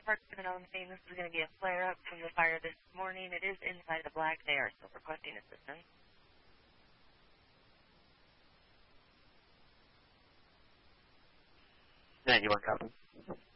Park Department saying this is going to be a flare-up from the fire this morning. It is inside the black. They are still requesting assistance. 91 copy.